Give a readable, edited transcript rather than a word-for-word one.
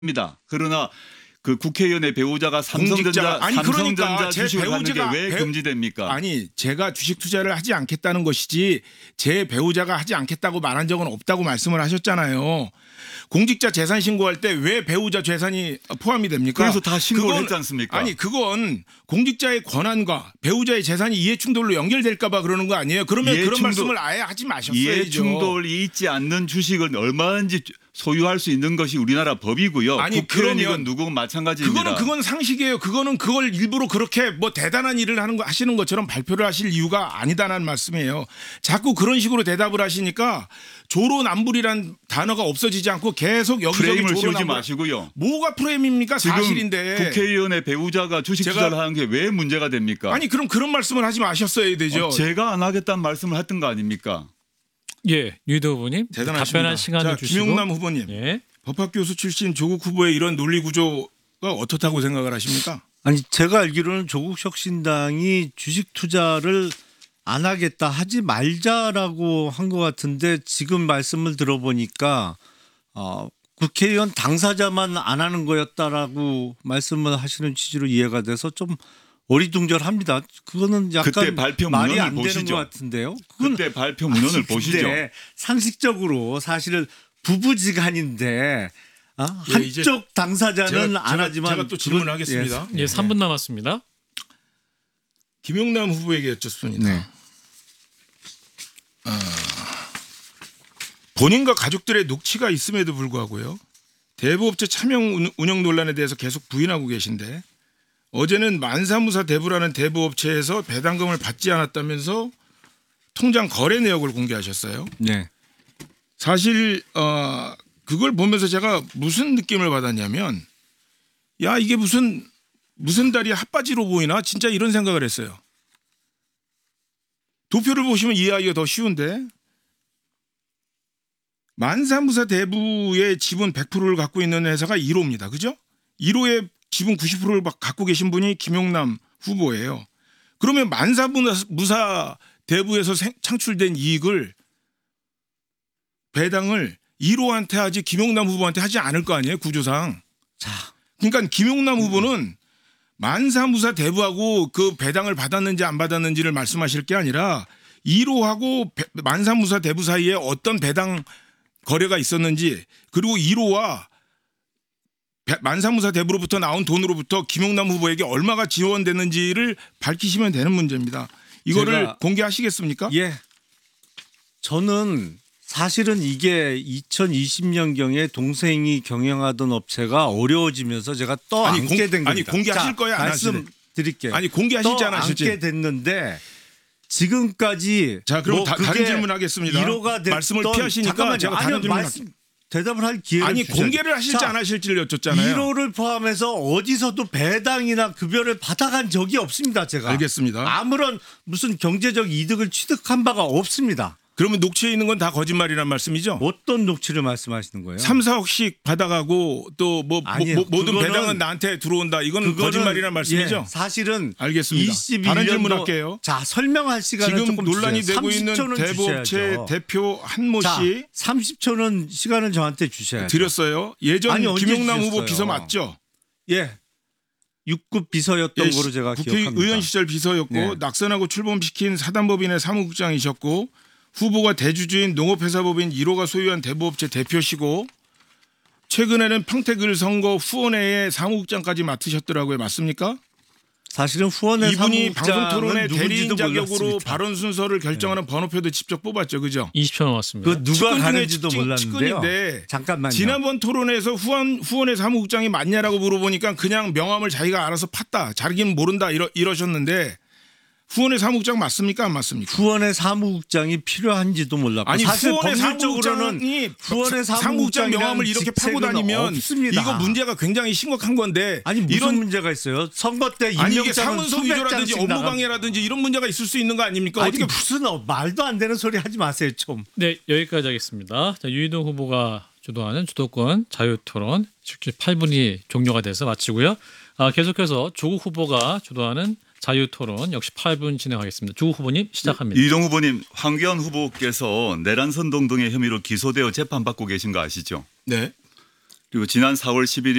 입니다. 그러나 그 국회의원의 배우자가 삼성전자 주식을 하는 게 왜 금지됩니까? 아니 제가 주식 투자를 하지 않겠다는 것이지 제 배우자가 하지 않겠다고 말한 적은 없다고 말씀을 하셨잖아요. 공직자 재산 신고할 때 왜 배우자 재산이 포함이 됩니까? 그래서 다 신고를 했지 않습니까? 아니 그건 공직자의 권한과 배우자의 재산이 이해충돌로 연결될까 봐 그러는 거 아니에요? 그러면 그런 말씀을 아예 하지 마셨어야죠. 이해충돌이 있지 않는 주식을 얼마든지 소유할 수 있는 것이 우리나라 법이고요. 아니 국회의원이건 누구건 마찬가지입니다. 그건 상식이에요. 그걸 일부러 그렇게 뭐 대단한 일을 하시는 것처럼 발표를 하실 이유가 아니다라는 말씀이에요. 자꾸 그런 식으로 대답을 하시니까 조로남불이란 단어가 없어지지 않고 계속 여기저기 프레임을 씌우지 마시고요. 뭐가 프레임입니까? 사실인데. 국회의원의 배우자가 주식 투자를 하는 게 왜 문제가 됩니까? 아니 그럼 그런 말씀을 하지 마셨어야 되죠. 제가 안 하겠다는 말씀을 했던 거 아닙니까? 예, 유희도 후보님 대단하십니다. 답변할 시간을 주시고. 김용남 후보님, 예. 법학 교수 출신 조국 후보의 이런 논리 구조가 어떻다고 생각을 하십니까? 아니 제가 알기로는 조국 혁신당이 주식 투자를 안 하겠다 하지 말자라고 한 것 같은데 지금 말씀을 들어보니까 국회의원 당사자만 안 하는 거였다라고 말씀을 하시는 취지로 이해가 돼서 좀 어리둥절합니다. 그거는 약간 그때 발표 말이 문헌을 안 되는 보시죠. 것 같은데요. 그때 발표 문헌을 보시죠. 상식적으로 사실은 부부지간인데 한쪽 당사자는 안 하지만 제가 또 질문하겠습니다. 예, 3분 남았습니다. 김용남 후보에게 여쭙습니다. 네. 본인과 가족들의 녹취가 있음에도 불구하고요. 대부업체 차명 운영 논란에 대해서 계속 부인하고 계신데 어제는 만사무사 대부라는 대부업체에서 배당금을 받지 않았다면서 통장 거래 내역을 공개하셨어요. 네. 사실 그걸 보면서 제가 무슨 느낌을 받았냐면 야 이게 무슨 달이 핫바지로 보이나 진짜 이런 생각을 했어요. 도표를 보시면 이해하기가 더 쉬운데 만사무사 대부의 지분 100%를 갖고 있는 회사가 1호입니다. 그죠? 1호의 지분 90%를 갖고 계신 분이 김용남 후보예요. 그러면 만사무사 대부에서 창출된 이익을 배당을 1호한테 하지 김용남 후보한테 하지 않을 거 아니에요. 구조상. 자, 그러니까 김용남 후보는 만사무사 대부하고 그 배당을 받았는지 안 받았는지를 말씀하실 게 아니라 1호하고 만사무사 대부 사이에 어떤 배당 거래가 있었는지 그리고 1호와 만사무사 대부로부터 나온 돈으로부터 김용남 후보에게 얼마가 지원됐는지를 밝히시면 되는 문제입니다. 이거를 공개하시겠습니까? 예. 저는 사실은 이게 2020년경에 동생이 경영하던 업체가 어려워지면서 제가 떠안게 된 겁니다. 아니 공개하실 거야 안 하실? 말씀드릴게요. 아니 공개하실지 안 하실지. 떠안게 됐는데 지금까지 자 그럼 다른 질문하겠습니다. 1호가 말씀을 피하시니까 제가 다른 질문 대답을 할 기회를 아니 주셔야죠. 공개를 하실지 안 하실지를 여쭙잖아요. 1호를 포함해서 어디서도 배당이나 급여를 받아간 적이 없습니다. 제가. 알겠습니다. 아무런 무슨 경제적 이득을 취득한 바가 없습니다. 그러면 녹취에 있는 건 다 거짓말이란 말씀이죠? 어떤 녹취를 말씀하시는 거예요? 3, 4억씩 받아가고 또 모든 배당은 나한테 들어온다. 이건 거짓말이란 말씀이죠? 예, 사실은 알겠습니다. 21년도 다른 질문할게요. 자 설명할 시간을 지금 조금 논란이 주세요. 되고 있는 30초는 대부업체 주셔야죠. 대표 한모 자, 씨 30초는 시간을 저한테 주셔야죠. 드렸어요. 예전 아니, 언제 김용남 후보 주셨어요? 비서 맞죠? 예. 6급 비서였던 거로 제가 기억합니다. 국회의원 시절 비서였고 네. 낙선하고 출범시킨 사단법인의 사무국장이셨고 후보가 대주주인 농업회사법인 1호가 소유한 대부업체 대표시고 최근에는 평택을 선거 후원회의 사무국장까지 맡으셨더라고요. 맞습니까? 사실은 후원의 이분이 방송 토론회 사무국장은 대리인 누군지도 자격으로 몰랐습니다. 발언 순서를 결정하는 번호표도 직접 뽑았죠. 그죠? 20초 남았습니다. 그 누가 측근 중에 가는지도 몰랐는데요. 측근인데 잠깐만요. 지난번 토론회에서 후원회 사무국장이 맞냐라고 물어보니까 그냥 명함을 자기가 알아서 팠다. 자기는 모른다 이러셨는데 후원회 사무국장 맞습니까? 안 맞습니까? 후원의 사무국장이 필요한지도 몰랐고 아니 사실 후원회 법률적으로는 후원의 사무국장 명함을 이렇게 파고 다니면 없습니다. 이거 문제가 굉장히 심각한 건데 아니 무슨 이런 문제가 있어요? 선거 때 아니 이게 임명장은 사문서 수백 위조라든지 장씩 업무방해라든지 이런 문제가 있을 수 있는 거 아닙니까? 어떻게 어떻게 무슨 말도 안 되는 소리 하지 마세요 좀. 네, 여기까지 하겠습니다. 자, 유희동 후보가 주도하는 주도권 자유토론 8분이 종료가 돼서 마치고요. 계속해서 조국 후보가 주도하는 자유토론 역시 8분 진행하겠습니다. 조국 후보님 시작합니다. 이동 후보님, 황교안 후보께서 내란선동 등의 혐의로 기소되어 재판받고 계신 거 아시죠? 네. 그리고 지난 4월 11일